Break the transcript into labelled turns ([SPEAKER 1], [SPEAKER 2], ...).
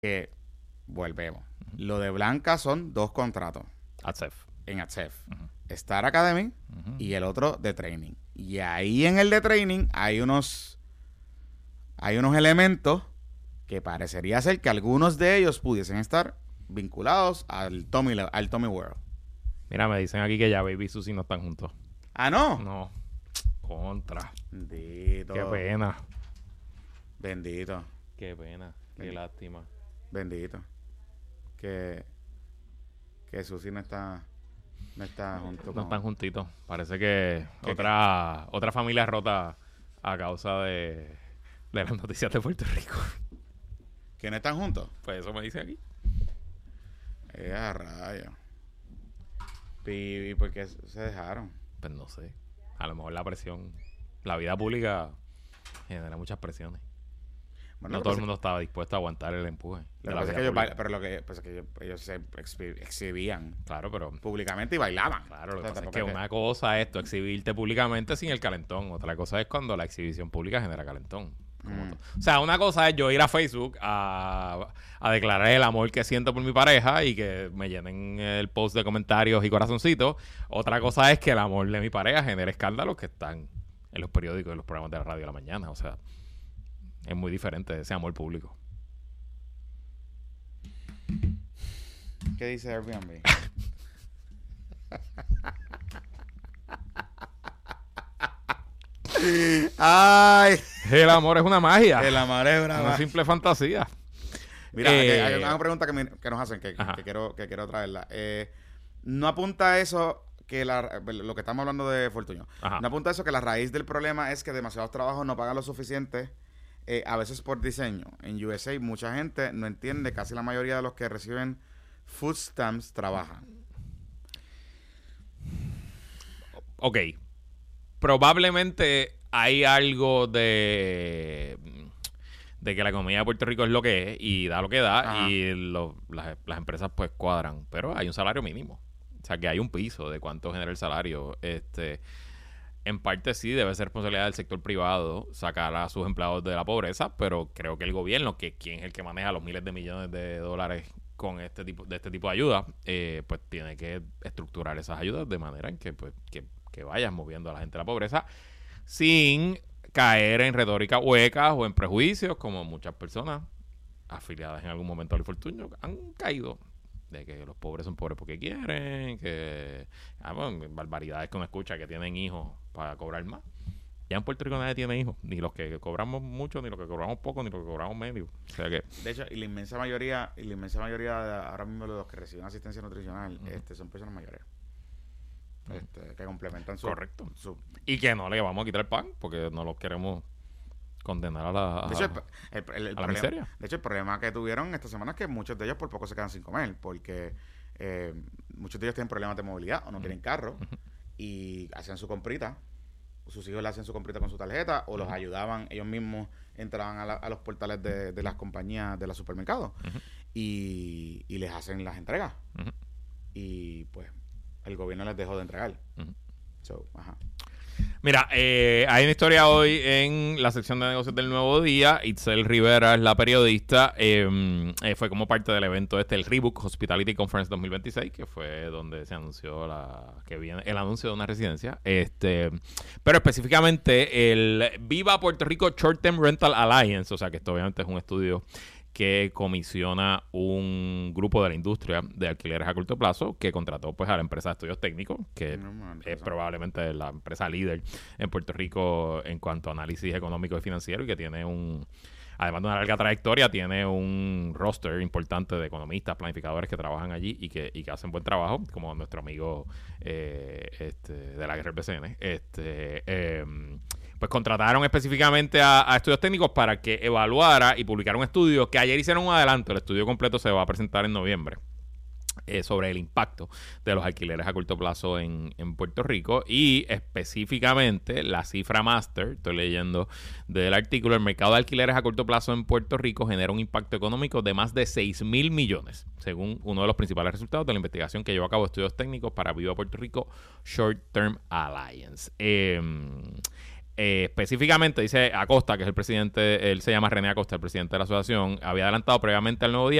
[SPEAKER 1] que volvemos. Lo de Blanca son 2 contratos
[SPEAKER 2] ATSEF.
[SPEAKER 1] en ATSEF. Star Academy y el otro de training. Y ahí en el de training hay unos elementos que parecería ser que algunos de ellos pudiesen estar vinculados al Tommy World.
[SPEAKER 2] Mira, me dicen aquí que ya Baby y Susi no están juntos.
[SPEAKER 1] ¿Ah, no?
[SPEAKER 2] No. Contra.
[SPEAKER 1] Bendito.
[SPEAKER 2] Qué pena.
[SPEAKER 1] Bendito.
[SPEAKER 2] Qué pena. Qué lástima.
[SPEAKER 1] Bendito. Que Susi no está junto
[SPEAKER 2] No están juntitos. Parece que otra familia rota a causa de las noticias de Puerto Rico.
[SPEAKER 1] ¿Que no están juntos?
[SPEAKER 2] Pues eso me dice aquí.
[SPEAKER 1] A raya. ¿Y por qué se dejaron?
[SPEAKER 2] Pues no sé. A lo mejor la presión. La vida pública genera muchas presiones.
[SPEAKER 1] Bueno,
[SPEAKER 2] No todo el mundo estaba dispuesto a aguantar el empuje.
[SPEAKER 1] Lo que pasa es que ellos se exhibían
[SPEAKER 2] Claro, pero
[SPEAKER 1] públicamente y bailaban.
[SPEAKER 2] claro, lo
[SPEAKER 1] O
[SPEAKER 2] que
[SPEAKER 1] sea,
[SPEAKER 2] pasa es
[SPEAKER 1] tampoco
[SPEAKER 2] que una cosa es tú exhibirte públicamente sin el calentón. Otra cosa es cuando la exhibición pública genera calentón. O sea, una cosa es yo ir a Facebook a declarar el amor que siento por mi pareja y que me llenen el post de comentarios y corazoncitos. Otra cosa es que el amor de mi pareja genere escándalos que están en los periódicos y en los programas de la radio de la mañana. O sea, es muy diferente ese amor público.
[SPEAKER 1] ¿Qué dice Airbnb? ¡Ay!
[SPEAKER 2] El amor es una magia.
[SPEAKER 1] El amor es
[SPEAKER 2] una simple fantasía.
[SPEAKER 1] Mira, hay una pregunta que nos hacen que quiero traerla. No apunta a eso lo que estamos hablando de Fortuño. No apunta a eso que la raíz del problema es que demasiados trabajos no pagan lo suficiente, a veces por diseño. En USA mucha gente no entiende, casi la mayoría de los que reciben food stamps trabajan.
[SPEAKER 2] Ok. Probablemente hay algo de que la economía de Puerto Rico es lo que es y da lo que da. Ajá. Y las empresas pues cuadran, pero hay un salario mínimo, o sea que hay un piso de cuánto genera el salario. En parte sí debe ser responsabilidad del sector privado sacar a sus empleados de la pobreza, pero creo que el gobierno, que quien es el que maneja los miles de millones de dólares con este tipo de ayuda, pues tiene que estructurar esas ayudas de manera en que pues que vayas moviendo a la gente de la pobreza sin caer en retórica huecas o en prejuicios, como muchas personas afiliadas en algún momento al Fortuño han caído, de que los pobres son pobres porque quieren, que barbaridades que uno escucha, que tienen hijos para cobrar más. Ya en Puerto Rico nadie tiene hijos, ni los que cobramos mucho, ni los que cobramos poco, ni los que cobramos medio. O sea que,
[SPEAKER 1] de hecho, y la inmensa mayoría ahora mismo de los que reciben asistencia nutricional son personas mayores. Que complementan
[SPEAKER 2] correcto. Y que no le vamos a quitar el pan porque no los queremos condenar a la miseria.
[SPEAKER 1] De hecho, el problema que tuvieron esta semana es que muchos de ellos por poco se quedan sin comer porque muchos de ellos tienen problemas de movilidad o no tienen carro y hacían su comprita. Sus hijos le hacían su comprita con su tarjeta o los ayudaban, ellos mismos entraban a los portales de las compañías de los supermercados y les hacen las entregas. Y pues el gobierno les dejó de entregar.
[SPEAKER 2] Mira, hay una historia hoy en la sección de negocios del Nuevo Día. Itzel Rivera es la periodista. Fue como parte del evento el Rebook Hospitality Conference 2026, que fue donde se anunció el anuncio de una residencia. Pero específicamente el Viva Puerto Rico Short Term Rental Alliance, o sea que esto obviamente es un estudio que comisiona un grupo de la industria de alquileres a corto plazo que contrató pues a la empresa de estudios técnicos, que es probablemente la empresa líder en Puerto Rico en cuanto a análisis económico y financiero, y que tiene además de una larga trayectoria, tiene un roster importante de economistas, planificadores que trabajan allí y que hacen buen trabajo, como nuestro amigo de la RPCN. Pues contrataron específicamente a estudios técnicos para que evaluara y publicara un estudio que ayer hicieron un adelanto. El estudio completo se va a presentar en noviembre, sobre el impacto de los alquileres a corto plazo en Puerto Rico, y específicamente la cifra máster, estoy leyendo del artículo: el mercado de alquileres a corto plazo en Puerto Rico genera un impacto económico de más de 6,000 millones, según uno de los principales resultados de la investigación que llevó a cabo estudios técnicos para Viva Puerto Rico Short Term Alliance. específicamente dice Acosta, que es el presidente, él se llama René Acosta, el presidente de la asociación, había adelantado previamente al Nuevo Día